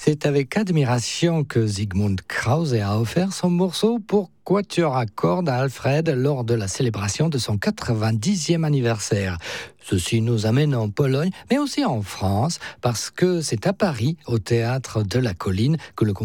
C'est avec admiration que Sigmund Krause a offert son morceau pour quatuor à cordes à Alfred lors de la célébration de son 90e anniversaire. Ceci nous amène en Pologne, mais aussi en France, parce que c'est à Paris, au théâtre de la Colline, que le